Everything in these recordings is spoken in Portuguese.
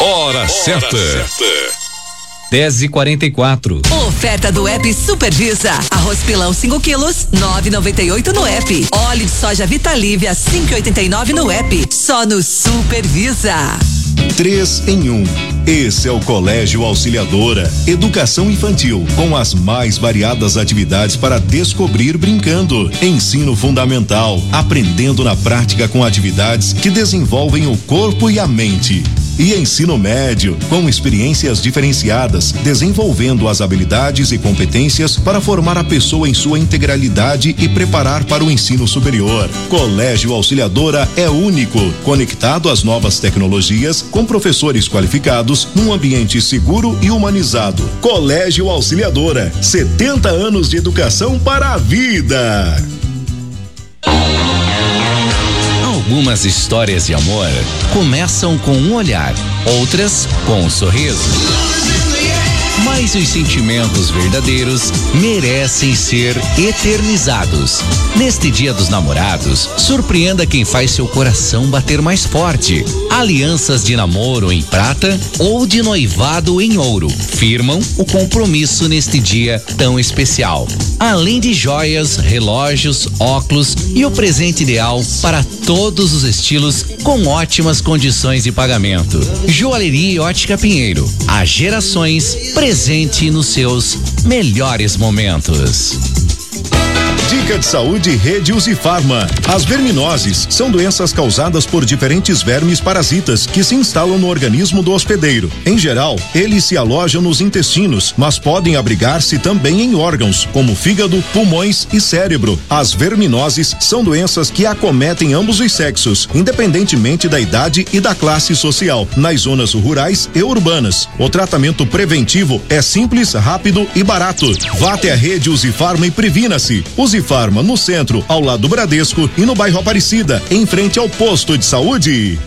Hora certa. 10h44. Oferta do app Supervisa. Arroz pilão 5 quilos, 9,98 no app. Óleo de soja Vitalívia 5,89 no app. Só no Supervisa. 3 em 1. Esse é o Colégio Auxiliadora. Educação infantil, com as mais variadas atividades para descobrir brincando. Ensino fundamental, aprendendo na prática com atividades que desenvolvem o corpo e a mente. E ensino médio, com experiências diferenciadas, desenvolvendo as habilidades e competências para formar a pessoa em sua integralidade e preparar para o ensino superior. Colégio Auxiliadora é único, conectado às novas tecnologias, com professores qualificados, num ambiente seguro e humanizado. Colégio Auxiliadora, 70 anos de educação para a vida. Algumas histórias de amor começam com um olhar, outras com um sorriso. Mas os sentimentos verdadeiros merecem ser eternizados. Neste Dia dos Namorados, surpreenda quem faz seu coração bater mais forte. Alianças de namoro em prata ou de noivado em ouro firmam o compromisso neste dia tão especial. Além de joias, relógios, óculos e o presente ideal para todos os estilos com ótimas condições de pagamento. Joalheria e Ótica Pinheiro. Há gerações presente nos seus melhores momentos. Dica de saúde Rede Usifarma. As verminoses são doenças causadas por diferentes vermes parasitas que se instalam no organismo do hospedeiro. Em geral, eles se alojam nos intestinos, mas podem abrigar-se também em órgãos, como fígado, pulmões e cérebro. As verminoses são doenças que acometem ambos os sexos, independentemente da idade e da classe social, nas zonas rurais e urbanas. O tratamento preventivo é simples, rápido e barato. Vá até a Rede Usifarma e previna-se. Usifarma no centro, ao lado do Bradesco, e no bairro Aparecida, em frente ao posto de saúde.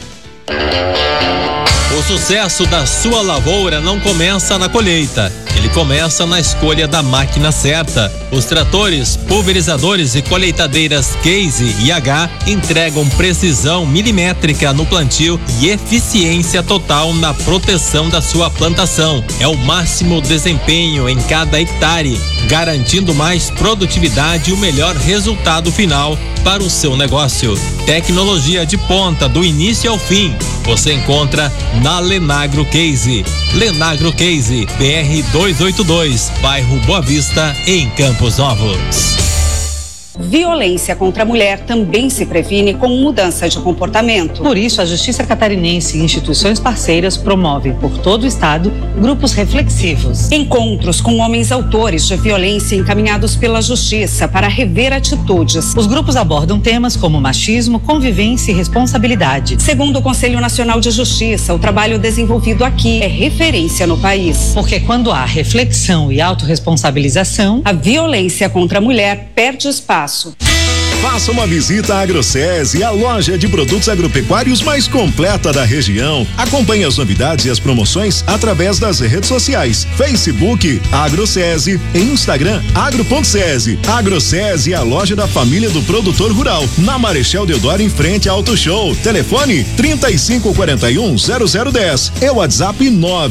O sucesso da sua lavoura não começa na colheita, ele começa na escolha da máquina certa. Os tratores, pulverizadores e colheitadeiras Case e H entregam precisão milimétrica no plantio e eficiência total na proteção da sua plantação. É o máximo desempenho em cada hectare, garantindo mais produtividade e o melhor resultado final para o seu negócio. Tecnologia de ponta do início ao fim, você encontra na Lenagro Case. Lenagro Case, BR 282, bairro Boa Vista, em Campos Novos. Violência contra a mulher também se previne com mudança de comportamento. Por isso, a Justiça Catarinense e instituições parceiras promovem por todo o estado grupos reflexivos. Encontros com homens autores de violência encaminhados pela Justiça para rever atitudes. Os grupos abordam temas como machismo, convivência e responsabilidade. Segundo o Conselho Nacional de Justiça, o trabalho desenvolvido aqui é referência no país. Porque quando há reflexão e autorresponsabilização, a violência contra a mulher perde espaço. Faça uma visita à AgroSese, a loja de produtos agropecuários mais completa da região. Acompanhe as novidades e as promoções através das redes sociais: Facebook AgroSese e Instagram agro.sese. AgroSese é a loja da família do produtor rural, na Marechal Deodoro, em frente ao Auto Show. Telefone 3541-0010 e WhatsApp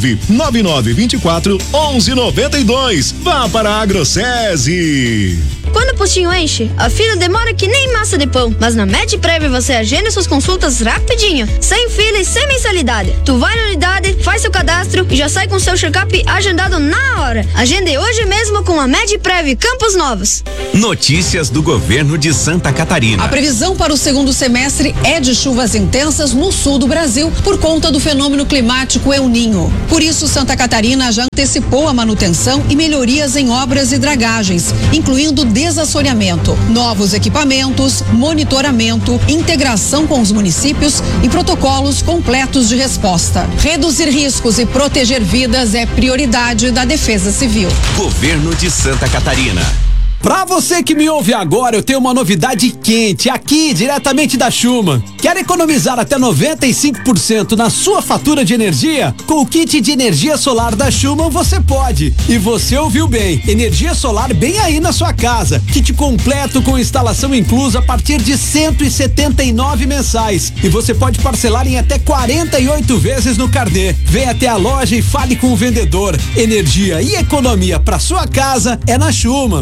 99924-1192. Vá para a AgroSese. Quando o postinho enche, a fila demora que nem massa de pão. Mas na MedPrev você agenda suas consultas rapidinho, sem fila e sem mensalidade. Tu vai na unidade, faz seu cadastro e já sai com seu check-up agendado na hora. Agende hoje mesmo com a MedPrev Campos Novos. Notícias do governo de Santa Catarina. A previsão para o segundo semestre é de chuvas intensas no sul do Brasil por conta do fenômeno climático El Niño. Por isso, Santa Catarina já antecipou a manutenção e melhorias em obras e dragagens, incluindo desassoreamento, novos equipamentos, monitoramento, integração com os municípios e protocolos completos de resposta. Reduzir riscos e proteger vidas é prioridade da Defesa Civil. Governo de Santa Catarina. Pra você que me ouve agora, eu tenho uma novidade quente aqui, diretamente da Schumann. Quer economizar até 95% na sua fatura de energia? Com o kit de energia solar da Schumann você pode. E você ouviu bem, energia solar bem aí na sua casa. Kit completo com instalação inclusa a partir de 179 mensais. E você pode parcelar em até 48 vezes no carnê. Vem até a loja e fale com o vendedor. Energia e economia para sua casa é na Schumann.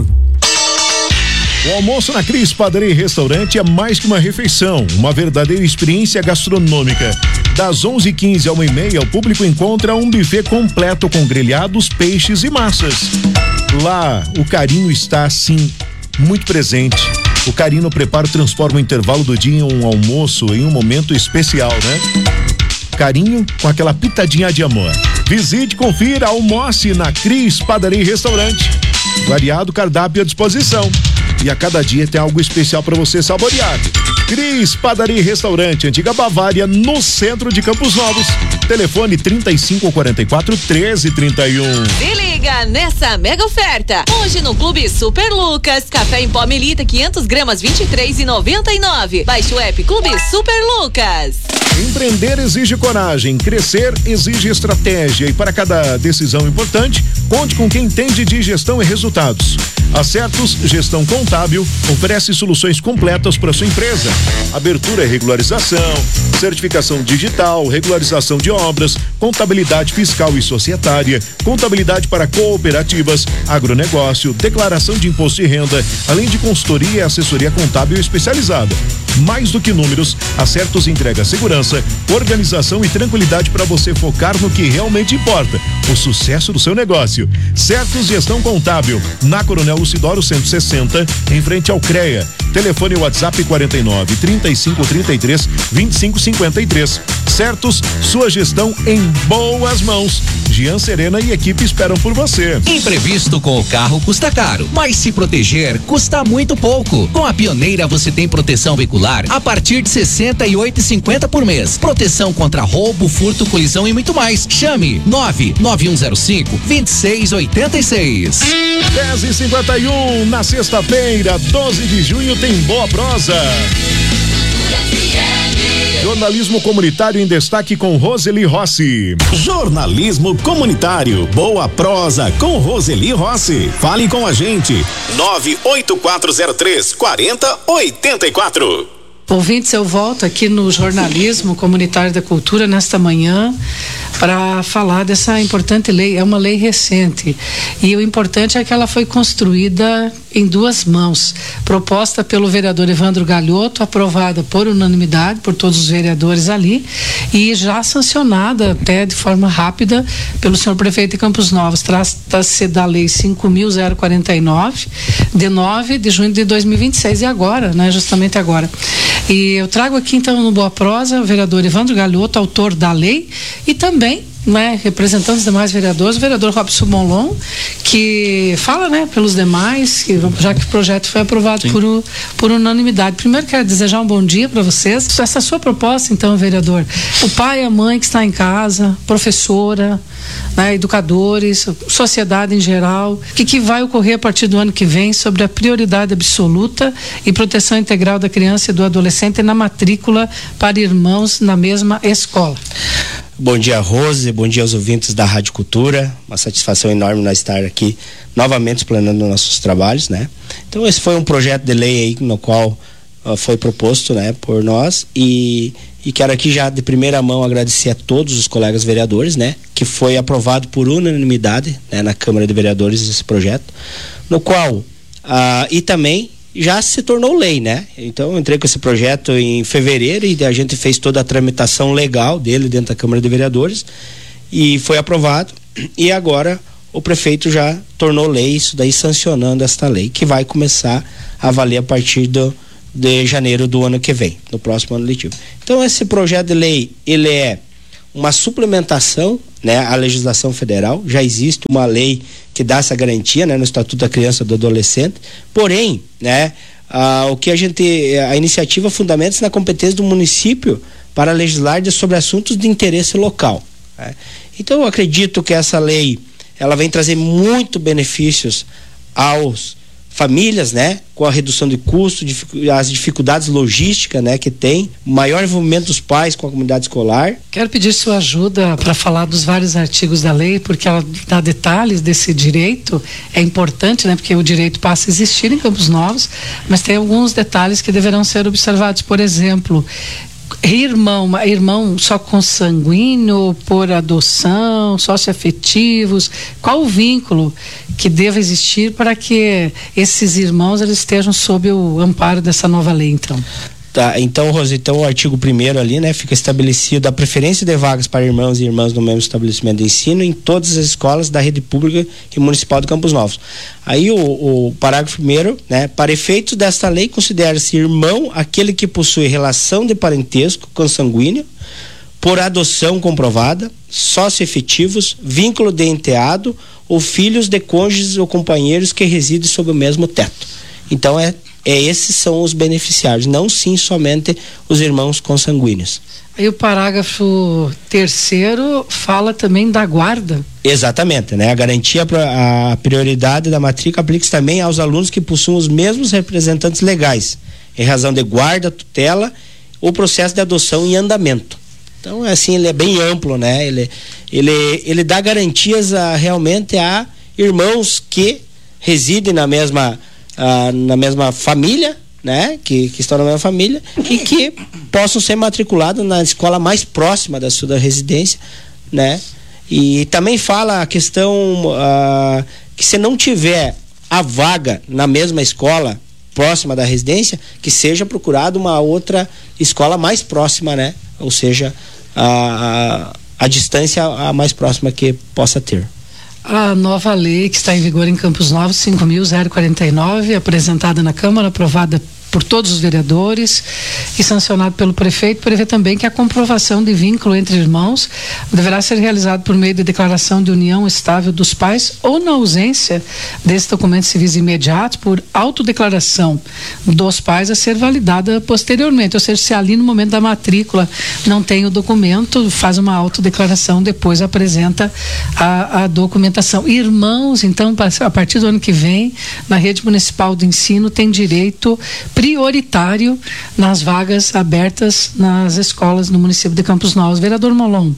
O almoço na Cris Padaria e Restaurante é mais que uma refeição, uma verdadeira experiência gastronômica. Das 11h15 ao 1h30, o público encontra um buffet completo com grelhados, peixes e massas. Lá, o carinho está, assim, muito presente. O carinho prepara e transforma o intervalo do dia em um almoço em um momento especial, né? Carinho com aquela pitadinha de amor. Visite, confira, almoce na Cris Padaria e Restaurante. Variado cardápio à disposição. E a cada dia tem algo especial para você saborear. Cris Padaria e Restaurante, Antiga Bavária, no centro de Campos Novos. Telefone 3544-1331. Se liga nessa mega oferta. Hoje no Clube Super Lucas, café em pó Melita 500 gramas 23,99. Baixe o app Clube Super Lucas. Empreender exige coragem, crescer exige estratégia e para cada decisão importante, conte com quem entende de gestão e resultados. Acertos Gestão Contábil oferece soluções completas para sua empresa. Abertura e regularização, certificação digital, regularização de obras, contabilidade fiscal e societária, contabilidade para cooperativas, agronegócio, declaração de imposto de renda, além de consultoria e assessoria contábil especializada. Mais do que números, Acertos entrega segurança, organização e tranquilidade para você focar no que realmente importa, o sucesso do seu negócio. Certos Gestão Contábil, na Coronel Lucidoro 160, em frente ao CREA. Telefone WhatsApp 49-3533-2553. Certos, sua gestão em boas mãos. Gian Serena e equipe esperam por você. Imprevisto com o carro custa caro, mas se proteger custa muito pouco. Com a Pioneira você tem proteção veicular a partir de R$ 68,50 por mês. Proteção contra roubo, furto, colisão e muito mais. Chame 99105-2686. 10h51, na sexta-feira, 12 de junho, tem Boa Prosa. Jornalismo comunitário em destaque com Roseli Rossi. Jornalismo comunitário, Boa Prosa com Roseli Rossi. Fale com a gente. 98403-4084. Ouvintes, eu volto aqui no Jornalismo Comunitário da Cultura nesta manhã para falar dessa importante lei. É uma lei recente e o importante é que ela foi construída em duas mãos, proposta pelo vereador Evandro Galhoto, aprovada por unanimidade por todos os vereadores ali e já sancionada até de forma rápida pelo senhor prefeito de Campos Novos. Trata-se da lei 5.049 de 9 de junho de 2026 e agora, né, justamente agora. E eu trago aqui então no Boa Prosa o vereador Evandro Galhoto, autor da lei, e também, né, representando os demais vereadores, o vereador Robson Monlon, que fala, né, pelos demais, já que o projeto foi aprovado por unanimidade. Primeiro quero desejar um bom dia para vocês. Essa sua proposta, então, vereador, o pai e a mãe que está em casa, professora, né, educadores, sociedade em geral, o que vai ocorrer a partir do ano que vem sobre a prioridade absoluta e proteção integral da criança e do adolescente na matrícula para irmãos na mesma escola. Bom dia, Rose, bom dia aos ouvintes da Rádio Cultura, uma satisfação enorme nós estar aqui novamente explanando nossos trabalhos, né? Então esse foi um projeto de lei aí no qual foi proposto, né, por nós e quero aqui já de primeira mão agradecer a todos os colegas vereadores, né, que foi aprovado por unanimidade, né, na Câmara de Vereadores esse projeto, no qual e também já se tornou lei, né? Então eu entrei com esse projeto em fevereiro e a gente fez toda a tramitação legal dele dentro da Câmara de Vereadores e foi aprovado e agora o prefeito já tornou lei, isso daí sancionando esta lei, que vai começar a valer a partir de janeiro do ano que vem, no próximo ano letivo. Então esse projeto de lei, ele é uma suplementação, né, à legislação federal. Já existe uma lei que dá essa garantia, né, no Estatuto da Criança e do Adolescente, porém, né, a iniciativa fundamenta-se na competência do município para legislar sobre assuntos de interesse local, né? Então eu acredito que essa lei, ela vem trazer muito benefícios aos famílias, né, com a redução de custo, as dificuldades logísticas, né, que tem, maior envolvimento dos pais com a comunidade escolar. Quero pedir sua ajuda para falar dos vários artigos da lei, porque ela dá detalhes desse direito. É importante, né, porque o direito passa a existir em Campos Novos, mas tem alguns detalhes que deverão ser observados. Por exemplo, irmão só consanguíneo, por adoção, socioafetivos, qual o vínculo que deva existir para que esses irmãos eles estejam sob o amparo dessa nova lei, então? Tá, então, Rose, então o artigo 1º ali, né, fica estabelecido a preferência de vagas para irmãos e irmãs no mesmo estabelecimento de ensino em todas as escolas da rede pública e municipal de Campos Novos. Aí o parágrafo 1º, né, para efeitos desta lei considera-se irmão aquele que possui relação de parentesco consanguíneo, por adoção comprovada, sócio-efetivos, vínculo de enteado ou filhos de cônjuges ou companheiros que residem sob o mesmo teto. Então esses são os beneficiários, não sim somente os irmãos consanguíneos. Aí o parágrafo 3º fala também da guarda. Exatamente, né? A garantia, a prioridade da matrícula aplica-se também aos alunos que possuem os mesmos representantes legais, em razão de guarda, tutela ou processo de adoção em andamento. Então, assim, ele é bem amplo, né? Ele dá garantias realmente a irmãos que residem na mesma família, né? Que estão na mesma família e que possam ser matriculados na escola mais próxima da sua residência, né? E também fala a questão que se não tiver a vaga na mesma escola próxima da residência, que seja procurada uma outra escola mais próxima, né? Ou seja, a distância a mais próxima que possa ter. A nova lei que está em vigor em Campos Novos, 5.049, apresentada na Câmara, aprovada por todos os vereadores e sancionado pelo prefeito, prevê também que a comprovação de vínculo entre irmãos deverá ser realizada por meio de declaração de união estável dos pais ou, na ausência desses documentos civis imediatos, por autodeclaração dos pais a ser validada posteriormente. Ou seja, se ali no momento da matrícula não tem o documento, faz uma autodeclaração, depois apresenta a documentação. Irmãos, então, a partir do ano que vem, na rede municipal de ensino, tem direito prioritário nas vagas abertas nas escolas no município de Campos Novos. Vereador Molon,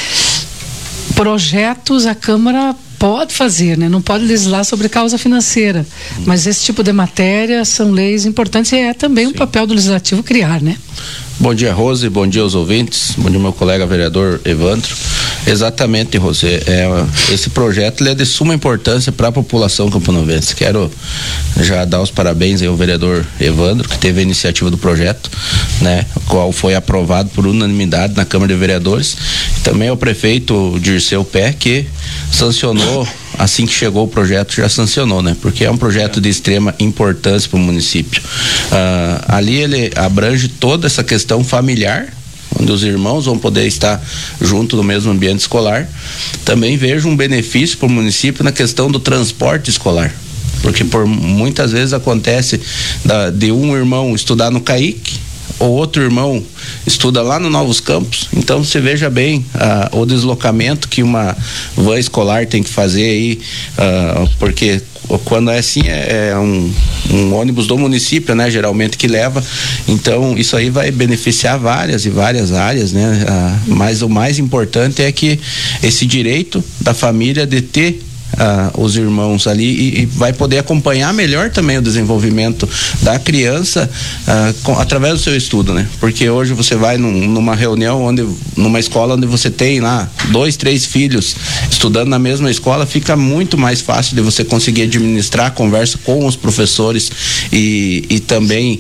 projetos a Câmara pode fazer, né? Não pode legislar sobre causa financeira, mas esse tipo de matéria são leis importantes e é também um papel do legislativo criar, né? Bom dia, Rose, bom dia aos ouvintes, bom dia meu colega vereador Evandro. Exatamente, Rose, esse projeto ele é de suma importância para a população camponovense. Quero já dar os parabéns ao vereador Evandro, que teve a iniciativa do projeto, né, qual foi aprovado por unanimidade na Câmara de Vereadores, e também ao prefeito Dirceu Pé, que sancionou, assim que chegou o projeto, já sancionou, né? Porque é um projeto de extrema importância para o município. Ali ele abrange toda essa questão familiar, onde os irmãos vão poder estar junto no mesmo ambiente escolar. Também vejo um benefício para o município na questão do transporte escolar, porque por muitas vezes acontece de um irmão estudar no Caique, ou outro irmão estuda lá no Novos Campos. Então você veja bem o deslocamento que uma van escolar tem que fazer aí, porque quando é assim é um ônibus do município, né, geralmente que leva. Então isso aí vai beneficiar várias e várias áreas, né? Mas o mais importante é que esse direito da família de ter os irmãos ali e vai poder acompanhar melhor também o desenvolvimento da criança através do seu estudo, né? Porque hoje você vai numa reunião numa escola onde você tem lá 2, 3 filhos estudando na mesma escola, fica muito mais fácil de você conseguir administrar a conversa com os professores e também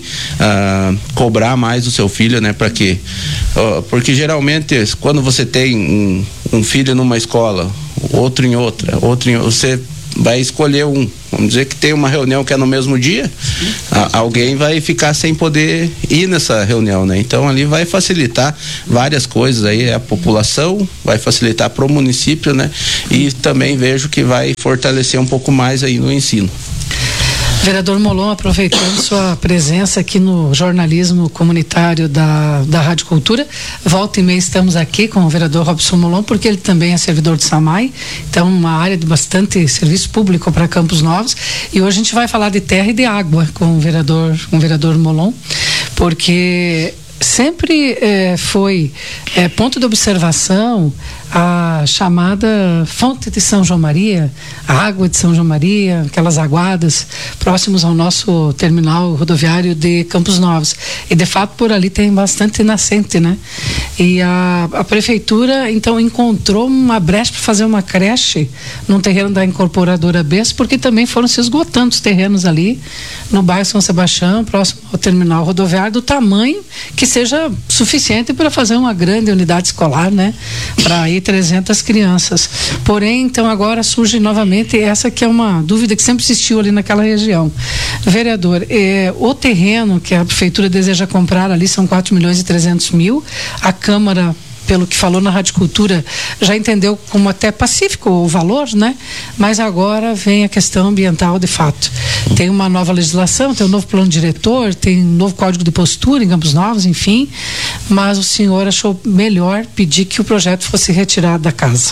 cobrar mais o seu filho, né? Para quê? Porque geralmente quando você tem um filho numa escola, outro em outra, você vai escolher vamos dizer que tem uma reunião que é no mesmo dia, alguém vai ficar sem poder ir nessa reunião, né? Então ali vai facilitar várias coisas aí, a população, vai facilitar pro município, né? E também vejo que vai fortalecer um pouco mais aí no ensino. Vereador Molon, aproveitando sua presença aqui no jornalismo comunitário da Rádio Cultura, volta e meia estamos aqui com o vereador Robson Molon, porque ele também é servidor de SAMAI, então uma área de bastante serviço público para Campos Novos, e hoje a gente vai falar de terra e de água com o vereador Molon, porque sempre foi ponto de observação a chamada fonte de São João Maria, a água de São João Maria, aquelas aguadas próximos ao nosso terminal rodoviário de Campos Novos, e de fato por ali tem bastante nascente, né? E a prefeitura então encontrou uma brecha para fazer uma creche num terreno da incorporadora BES, porque também foram se esgotando os terrenos ali no bairro São Sebastião, próximo ao terminal rodoviário, do tamanho que seja suficiente para fazer uma grande unidade escolar, né? Para ir 300 crianças. Porém, então agora surge novamente essa que é uma dúvida que sempre existiu ali naquela região. Vereador, o terreno que a prefeitura deseja comprar ali são 4.300.000, a Câmara, pelo que falou na Rádio Cultura, já entendeu como até pacífico o valor, né? Mas agora vem a questão ambiental de fato. Tem uma nova legislação, tem um novo plano diretor, tem um novo código de postura em Campos Novos, enfim, mas o senhor achou melhor pedir que o projeto fosse retirado da casa.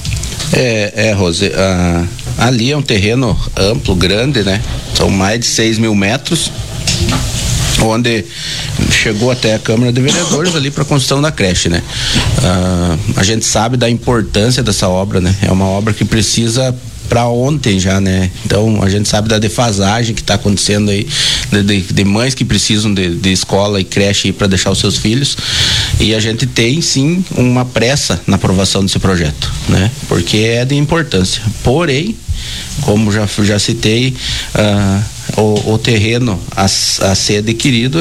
Rose, ali é um terreno amplo, grande, né? São mais de 6.000 metros, onde chegou até a Câmara de Vereadores ali para a construção da creche, né? A gente sabe da importância dessa obra, né? É uma obra que precisa para ontem já, né? Então a gente sabe da defasagem que está acontecendo aí, de mães que precisam de escola e creche para deixar os seus filhos, e a gente tem sim uma pressa na aprovação desse projeto, né? Porque é de importância. Porém, como já citei, o terreno a ser adquirido,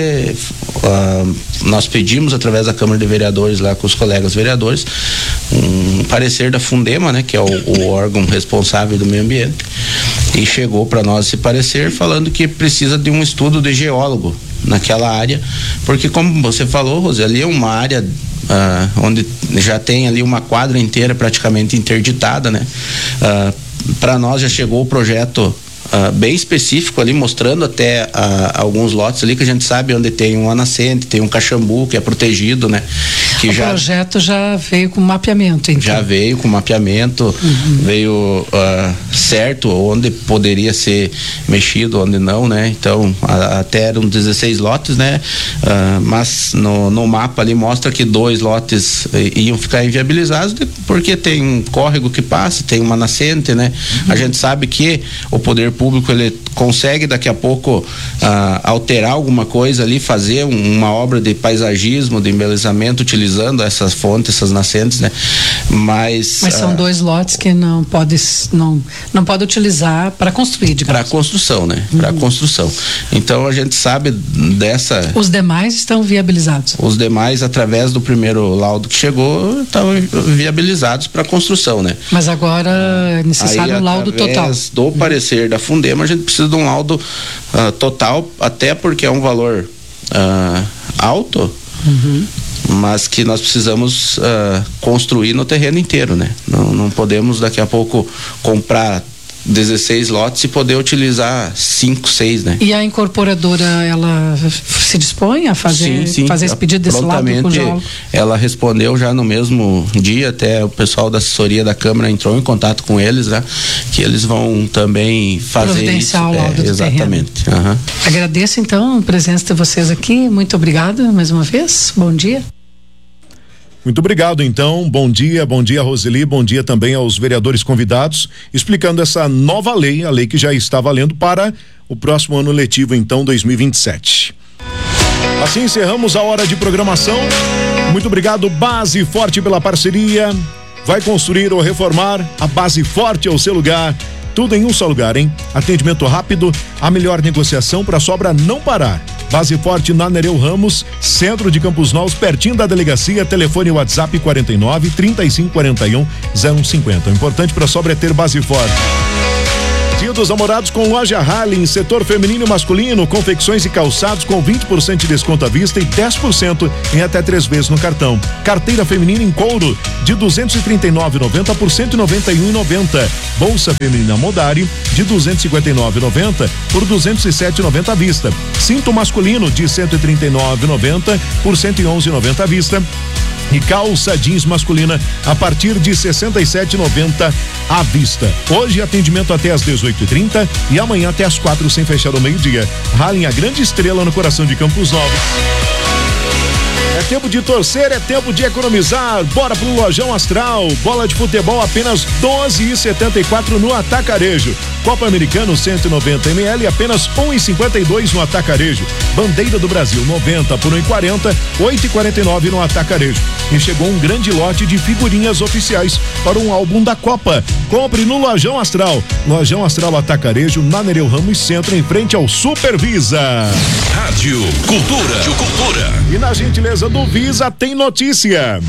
nós pedimos através da Câmara de Vereadores lá com os colegas vereadores um parecer da Fundema, né, que é o órgão responsável do meio ambiente, e chegou para nós esse parecer falando que precisa de um estudo de geólogo naquela área, porque como você falou, Rose, ali é uma área onde já tem ali uma quadra inteira praticamente interditada, né? Para nós já chegou o projeto bem específico ali, mostrando até alguns lotes ali que a gente sabe onde tem uma nascente, tem um caxambu que é protegido, né? Que o projeto já veio com mapeamento, então. Já veio com mapeamento, veio certo onde poderia ser mexido, onde não, né? Então, até eram 16 lotes, né? Mas no mapa ali mostra que 2 lotes iam ficar inviabilizados porque tem um córrego que passa, tem uma nascente, né? A gente sabe que o poder público ele consegue daqui a pouco alterar alguma coisa ali, fazer uma obra de paisagismo, de embelezamento utilizando essas fontes, essas nascentes, né? Mas são 2 lotes que não pode utilizar para construir, digamos. Para construção, né? Para construção. Então a gente sabe dessa. Os demais estão viabilizados. Os demais, através do primeiro laudo que chegou, estavam viabilizados para construção, né? Mas agora é necessário um laudo total. Através do parecer da Fundema, a gente precisa de um laudo total, até porque é um valor alto, mas que nós precisamos construir no terreno inteiro, né? Não podemos daqui a pouco comprar 16 lotes e poder utilizar 5, 6, né? E a incorporadora, ela se dispõe a fazer esse pedido desse lado com o geólogo? Ela respondeu já no mesmo dia, até o pessoal da assessoria da Câmara entrou em contato com eles, né? Que eles vão também fazer isso. O laudo do exatamente. Agradeço então a presença de vocês aqui, muito obrigada mais uma vez, bom dia. Muito obrigado, então. Bom dia, Roseli, bom dia também aos vereadores convidados, explicando essa nova lei, a lei que já está valendo para o próximo ano letivo, então, 2027. Assim encerramos a hora de programação. Muito obrigado, Base Forte, pela parceria. Vai construir ou reformar? A Base Forte é o seu lugar. Tudo em um só lugar, hein? Atendimento rápido, a melhor negociação para a sua obra não parar. Base Forte na Nereu Ramos, centro de Campos Novos, pertinho da delegacia. Telefone WhatsApp 49 35 41 0150. O importante para a sua obra é ter Base Forte. Dia dos Namorados com loja Harley, setor feminino e masculino, confecções e calçados com 20% de desconto à vista e 10% em até 3 vezes no cartão. Carteira feminina em couro de 239,90 por 191,90. Bolsa feminina Modari de 259,90 por 207,90 à vista. Cinto masculino de 139,90 por 111,90 à vista. E calça jeans masculina a partir de 67,90 à vista. Hoje atendimento até às 18h30 e amanhã até às 4 sem fechar o meio-dia. Ralem a grande estrela no coração de Campos Novos. É tempo de torcer, é tempo de economizar. Bora pro Lojão Astral. Bola de futebol apenas 12,74 no Atacarejo. Copa Americano 190 ml apenas 1,52 no Atacarejo. Bandeira do Brasil 90 por 1,40, 8,49 no Atacarejo. E chegou um grande lote de figurinhas oficiais para um álbum da Copa. Compre no Lojão Astral. Lojão Astral Atacarejo, na Nereu Ramos Centro, em frente ao Supervisa. Rádio Cultura. E na gentileza do Visa tem notícia.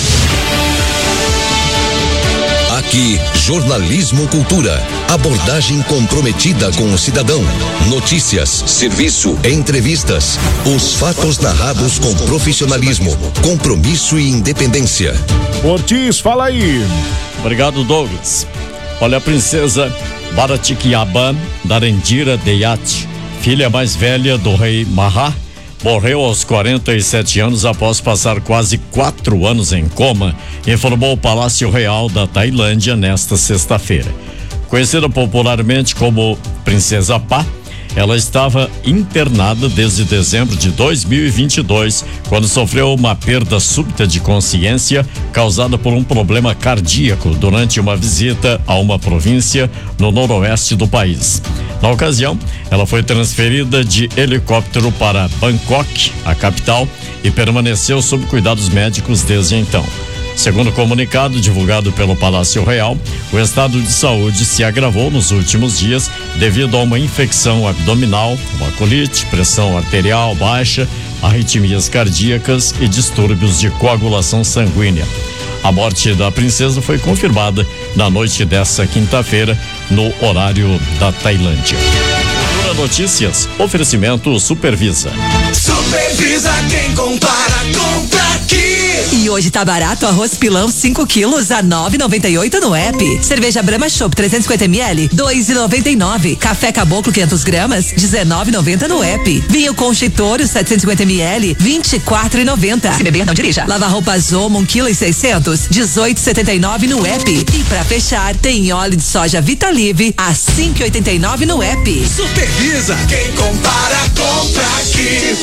Aqui, Jornalismo Cultura. Abordagem comprometida com o cidadão. Notícias, serviço, entrevistas. Os fatos narrados com profissionalismo, compromisso e independência. Ortiz, fala aí. Obrigado, Douglas. Olha, a princesa Bharatikyaba Narendra Deyat, filha mais velha do rei Maha, morreu aos 47 anos após passar quase 4 anos em coma, informou o Palácio Real da Tailândia nesta sexta-feira. Conhecida popularmente como Princesa Pa, ela estava internada desde dezembro de 2022, quando sofreu uma perda súbita de consciência causada por um problema cardíaco durante uma visita a uma província no noroeste do país. Na ocasião, ela foi transferida de helicóptero para Bangkok, a capital, e permaneceu sob cuidados médicos desde então. Segundo o comunicado divulgado pelo Palácio Real, o estado de saúde se agravou nos últimos dias devido a uma infecção abdominal, uma colite, pressão arterial baixa, arritmias cardíacas e distúrbios de coagulação sanguínea. A morte da princesa foi confirmada na noite desta quinta-feira, no horário da Tailândia. Cultura Notícias, oferecimento Supervisa. Supervisa, quem compara, compra aqui. E hoje tá barato arroz pilão 5 quilos a 9,98 no app. Cerveja Brahma Chopp 350 ml 2,99. Café Caboclo 500 gramas 19,90 no app. Vinho Conchitoro 750 ml 24,90. Se beber não dirija. Lava roupas Omo 1,6 kg 18,79 no app. E pra fechar tem óleo de soja Vitalive a 5,89 no app. Supervisa, quem compara, compra aqui.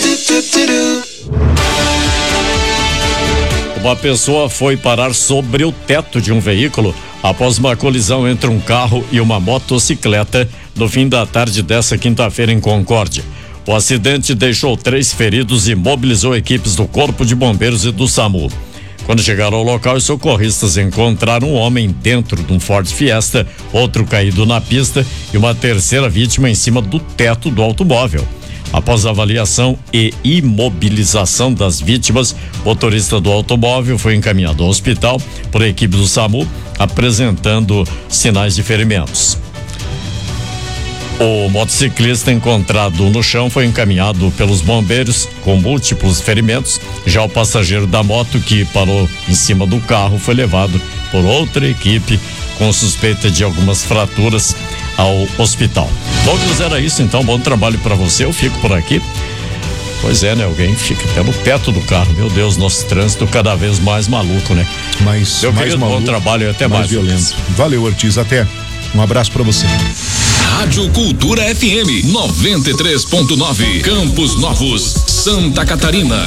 Uma pessoa foi parar sobre o teto de um veículo após uma colisão entre um carro e uma motocicleta no fim da tarde dessa quinta-feira em Concórdia. O acidente deixou 3 feridos e mobilizou equipes do Corpo de Bombeiros e do SAMU. Quando chegaram ao local, os socorristas encontraram um homem dentro de um Ford Fiesta, outro caído na pista e uma terceira vítima em cima do teto do automóvel. Após a avaliação e imobilização das vítimas, o motorista do automóvel foi encaminhado ao hospital por equipe do SAMU, apresentando sinais de ferimentos. O motociclista encontrado no chão foi encaminhado pelos bombeiros com múltiplos ferimentos. Já o passageiro da moto, que parou em cima do carro, foi levado por outra equipe com suspeita de algumas fraturas ao hospital. Douglas, era isso então, bom trabalho para você, eu fico por aqui. Pois é, né, alguém fica até no teto do carro, meu Deus, nosso trânsito cada vez mais maluco, né? Mas meu mais querido, maluco, bom trabalho e até mais. Violento. Valeu, Ortiz, até. Um abraço para você. Rádio Cultura FM 93.9, Campos Novos, Santa Catarina.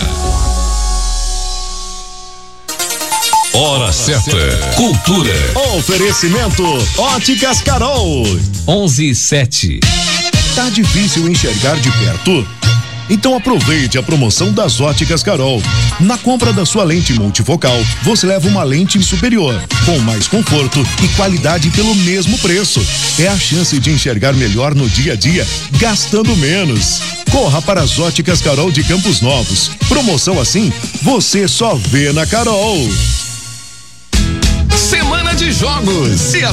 Hora certa. Cultura. Oferecimento Óticas Carol. 11:07. Tá difícil enxergar de perto? Então aproveite a promoção das Óticas Carol. Na compra da sua lente multifocal, você leva uma lente superior, com mais conforto e qualidade pelo mesmo preço. É a chance de enxergar melhor no dia a dia, gastando menos. Corra para as Óticas Carol de Campos Novos. Promoção assim, você só vê na Carol. Semana de jogos e a